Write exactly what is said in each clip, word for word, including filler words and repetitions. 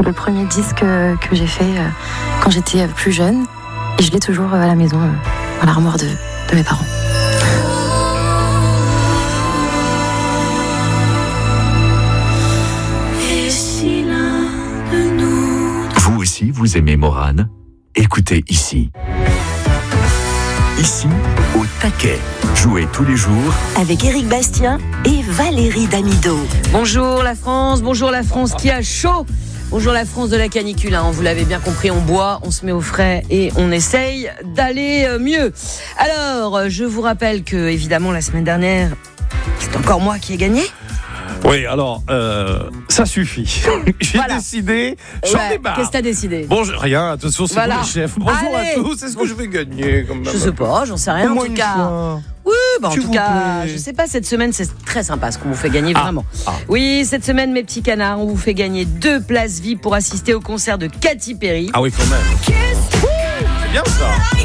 le premier disque que j'ai fait quand j'étais plus jeune. Et je l'ai toujours à la maison, dans l'armoire de, de mes parents. Vous aussi, vous aimez Morane ? Écoutez ici. Ici, au taquet. Jouez tous les jours avec Éric Bastien et Valérie Damido. Bonjour la France, bonjour la France qui a chaud. Bonjour la France de la canicule, hein. Vous l'avez bien compris, on boit, on se met au frais et on essaye d'aller mieux. Alors, je vous rappelle que, évidemment, la semaine dernière, c'est encore moi qui ai gagné. Oui, alors, euh, ça suffit. J'ai voilà. décidé, j'en ouais, débarque. Qu'est-ce que t'as décidé ? Bonjour, rien, attention, c'est voilà. vous le chef. Bonjour Allez. à tous, est-ce que je vais gagner quand même ? Je sais pas, j'en sais rien Au en tout cas. Fois. Oui, bah en S'il tout vous cas, plaît. je sais pas, cette semaine, c'est très sympa ce qu'on vous fait gagner, ah. vraiment. Ah. Oui, cette semaine, mes petits canards, on vous fait gagner deux places V I P pour assister au concert de Katy Perry. Ah oui, quand même. C'est bien ça.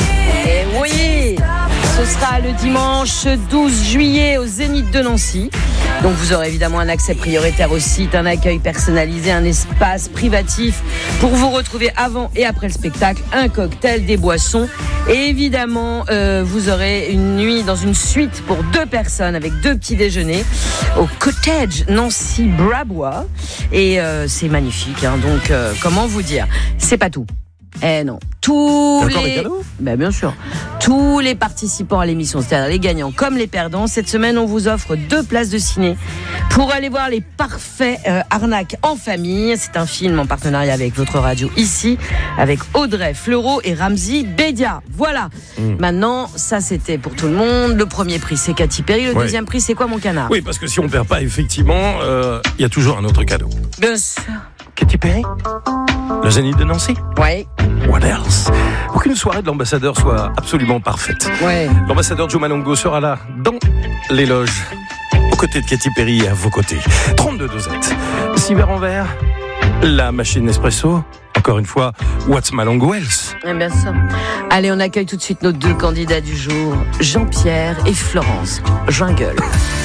Et oui, ce sera le dimanche douze juillet au Zénith de Nancy. Donc vous aurez évidemment un accès prioritaire au site, un accueil personnalisé, un espace privatif pour vous retrouver avant et après le spectacle, un cocktail, des boissons. Et évidemment, euh, vous aurez une nuit dans une suite pour deux personnes avec deux petits déjeuners au Cottage Nancy Brabois. Et euh, c'est magnifique, hein. Donc euh, comment vous dire, c'est pas tout. Eh non, tous T'as encore les... des cadeaux ? Ben bien sûr, tous les participants à l'émission, c'est-à-dire les gagnants comme les perdants, cette semaine on vous offre deux places de ciné pour aller voir Les Parfaits euh, Arnaques en famille. C'est un film en partenariat avec votre radio ici, avec Audrey Fleurot et Ramzy Bedia. Voilà, mmh. Maintenant ça c'était pour tout le monde. Le premier prix c'est Katy Perry, le ouais. deuxième prix c'est quoi mon canard ? Oui, parce que si on perd pas, effectivement, il euh, y a toujours un autre cadeau. Bien sûr. Katy Perry ? Le Zénith de Nancy ? Ouais. What else ? Pour qu'une soirée de l'ambassadeur soit absolument parfaite. Ouais. L'ambassadeur Joe Malongo sera là, dans les loges, aux côtés de Katy Perry et à vos côtés. trente-deux dosettes, six verres en verre, la machine Nespresso. Encore une fois, what's Malongo else ? Eh bien sûr. Allez, on accueille tout de suite nos deux candidats du jour, Jean-Pierre et Florence Jungle.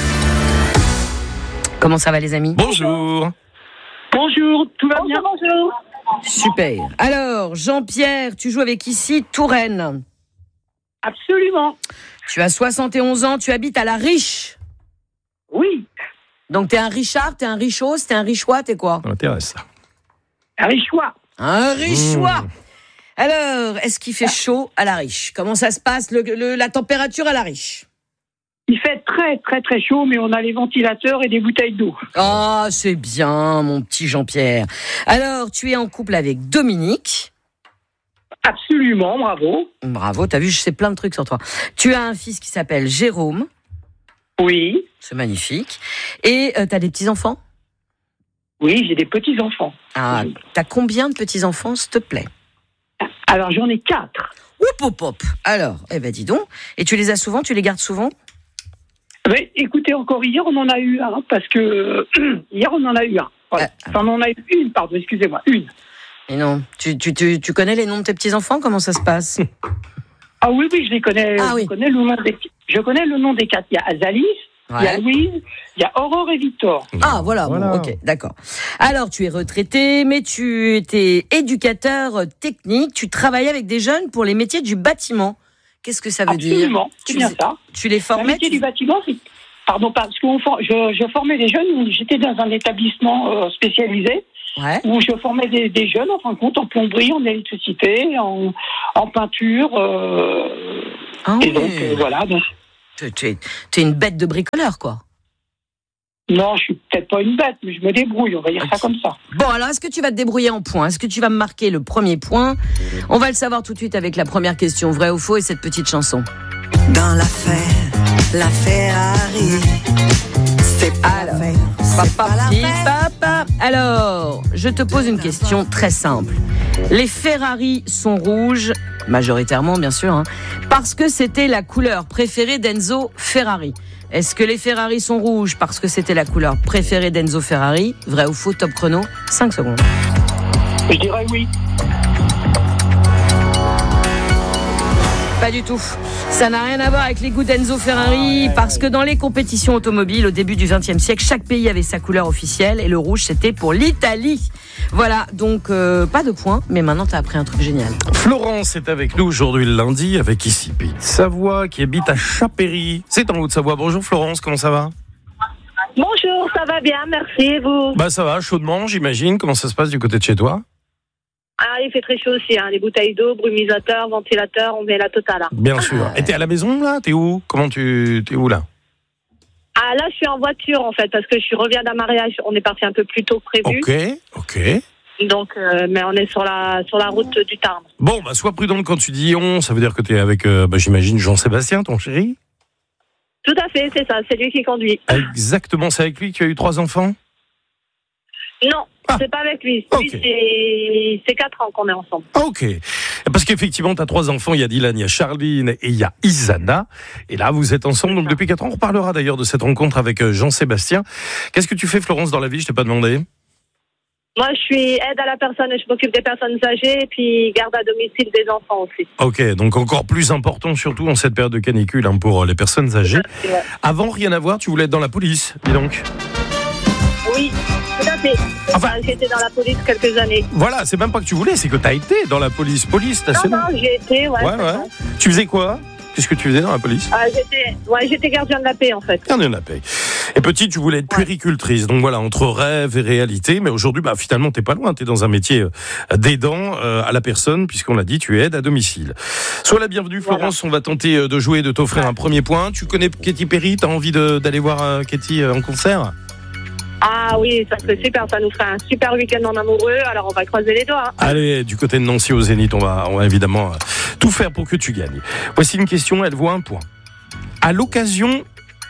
Comment ça va les amis ? Bonjour. Bonjour, tout va bien ? Bonjour. Super. Alors, Jean-Pierre, tu joues avec ici Touraine. Absolument. Tu as soixante et onze ans, tu habites à La Riche. Oui. Donc, t'es un Richard, t'es un Richos, t'es un Richois, t'es quoi ? Ça m'intéresse, ça. Un Richois. Un Richois. Mmh. Alors, est-ce qu'il fait chaud à La Riche ? Comment ça se passe, le, le, la température à La Riche ? Il fait très, très, très chaud, mais on a les ventilateurs et des bouteilles d'eau. Ah, oh, c'est bien, mon petit Jean-Pierre. Alors, tu es en couple avec Dominique. Absolument, bravo. Bravo, t'as vu, je sais plein de trucs sur toi. Tu as un fils qui s'appelle Jérôme. Oui. C'est magnifique. Et euh, t'as des petits-enfants ? Oui, j'ai des petits-enfants. Ah, oui. T'as combien de petits-enfants, s'il te plaît ? Alors, j'en ai quatre. Oup, hop, hop. Alors, eh ben dis donc. Et tu les as souvent, tu les gardes souvent ? Oui, écoutez, encore hier, on en a eu un, parce que euh, hier, on en a eu un. Voilà. Ah. Enfin, on en a eu une, pardon, excusez-moi, une. Mais non, tu, tu, tu, tu connais les noms de tes petits-enfants ? Comment ça se passe ? Ah oui, oui, je les connais. Ah, je, oui. connais le nom des, je connais le nom des quatre. Il y a Azalis, ouais. Il y a Louise, il y a Aurore et Victor. Ah, voilà, voilà. Bon, ok, d'accord. Alors, tu es retraité, mais tu étais éducateur technique, tu travaillais avec des jeunes pour les métiers du bâtiment. Qu'est-ce que ça veut Absolument, dire ? Absolument, c'est bien ça. Tu les Le formais métier tu... du bâtiment, c'est... Pardon, parce que je, je formais des jeunes, j'étais dans un établissement euh, spécialisé, ouais. Où je formais des, des jeunes, en fin de compte, en plomberie, en électricité, en, en peinture. Euh, ah, et oui. donc, euh, voilà. Donc... Tu, tu, es, tu es une bête de bricoleur, quoi. Non, je suis peut-être pas une bête, mais je me débrouille, on va dire okay. ça comme ça. Bon, alors, est-ce que tu vas te débrouiller en points ? Est-ce que tu vas me marquer le premier point ? On va le savoir tout de suite avec la première question, vrai ou faux, et cette petite chanson. Dans l'affaire, la Ferrari, c'est pas alors, l'affaire, c'est papa, pas l'affaire. papa. Alors, je te pose une question très simple. Les Ferrari sont rouges, majoritairement bien sûr, hein, parce que c'était la couleur préférée d'Enzo Ferrari. Est-ce que les Ferrari sont rouges parce que c'était la couleur préférée d'Enzo Ferrari ? Vrai ou faux, top chrono, cinq secondes. Je dirais oui. Pas du tout. Ça n'a rien à voir avec les goûts d'Enzo Ferrari, parce que dans les compétitions automobiles, au début du vingtième siècle, chaque pays avait sa couleur officielle, et le rouge, c'était pour l'Italie. Voilà, donc euh, pas de points, mais maintenant, tu as appris un truc génial. Florence est avec nous aujourd'hui le lundi, avec ici Pays de Savoie, qui habite à Chapéry. C'est en Haute-Savoie. Bonjour Florence, comment ça va ? Bonjour, ça va bien, merci, et vous ? Bah ça va, chaudement, j'imagine. Comment ça se passe du côté de chez toi ? Ah, il fait très chaud aussi, hein. Les bouteilles d'eau, brumisateur, ventilateur, on met la totale. Hein. Bien sûr. Et t'es à la maison là ? T'es où ? Comment tu t'es où là ? Ah, là, je suis en voiture en fait, parce que je reviens d'un mariage. On est parti un peu plus tôt que prévu. Ok, ok. Donc, euh, mais on est sur la sur la route du Tarn. Bon, bah sois prudente quand tu dis on. Ça veut dire que t'es avec, euh, bah, j'imagine Jean-Sébastien, ton chéri ? Tout à fait, c'est ça. C'est lui qui conduit. Exactement. C'est avec lui que tu as eu trois enfants ? Non, ah. c'est pas avec lui. Lui, okay. c'est, c'est quatre ans qu'on est ensemble. Ok. Parce qu'effectivement, tu as trois enfants. Il y a Dylan, il y a Charline et il y a Isana. Et là, vous êtes ensemble donc depuis quatre ans. On reparlera d'ailleurs de cette rencontre avec Jean-Sébastien. Qu'est-ce que tu fais, Florence, dans la vie ? Je t'ai pas demandé. Moi, je suis aide à la personne. Je m'occupe des personnes âgées et puis garde à domicile des enfants aussi. Ok, donc encore plus important, surtout en cette période de canicule hein, pour les personnes âgées. Ouais. Avant, rien à voir, tu voulais être dans la police, dis donc. Oui, tout à fait. Enfin, j'étais dans la police quelques années. Voilà, c'est même pas que tu voulais, c'est que tu as été dans la police. Police, t'as Non, non, j'ai été, ouais. ouais, ouais. Tu faisais quoi ? Qu'est-ce que tu faisais dans la police ? ah, j'étais, ouais, j'étais gardien de la paix, en fait. Gardien de la paix. Et petite, tu voulais être ouais. puéricultrice. Donc voilà, entre rêve et réalité. Mais aujourd'hui, bah, finalement, t'es pas loin. T'es dans un métier d'aidant euh, à la personne, puisqu'on l'a dit, tu aides à domicile. Sois la bienvenue, Florence. Voilà. On va tenter de jouer, de t'offrir ouais. un premier point. Tu connais Katy Perry ? T'as envie de, d'aller voir euh, Katy euh, en concert ? Ah oui, ça serait super, ça nous ferait un super week-end en amoureux, alors on va croiser les doigts. Hein. Allez, du côté de Nancy au Zénith, on va, on va évidemment tout faire pour que tu gagnes. Voici une question, elle vaut un point. À l'occasion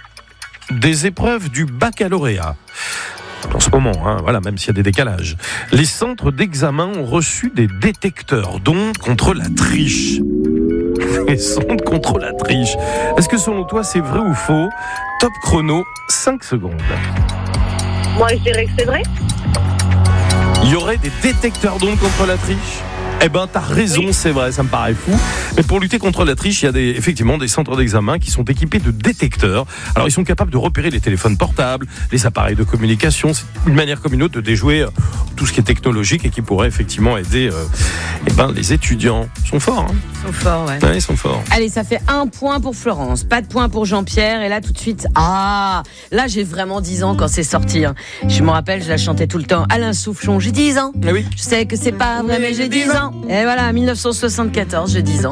des épreuves du baccalauréat, en ce moment, hein, voilà, même s'il y a des décalages, les centres d'examen ont reçu des détecteurs d'ondes contre la triche. Les sondes contre la triche. Est-ce que selon toi, c'est vrai ou faux ? Top chrono, cinq secondes. Moi, je dirais que c'est vrai. Il y aurait des détecteurs d'ondes contre la triche ? Eh ben, t'as raison, oui. C'est vrai, ça me paraît fou. Mais pour lutter contre la triche, il y a des, effectivement des centres d'examen qui sont équipés de détecteurs. Alors, ils sont capables de repérer les téléphones portables, les appareils de communication. C'est une manière comme une autre de déjouer tout ce qui est technologique et qui pourrait effectivement aider euh, eh ben, les étudiants. Ils sont forts, hein. Ils sont forts, ouais. Ouais, ils sont forts. Allez, ça fait un point pour Florence, pas de point pour Jean-Pierre. Et là, tout de suite, ah, là, j'ai vraiment dix ans quand c'est sorti. Hein. Je me rappelle, je la chantais tout le temps. Alain Soufflon, j'ai dix ans. Ah oui. Je sais que c'est pas vrai, mais j'ai dix ans. Et voilà, mille neuf cent soixante-quatorze, j'ai dix ans.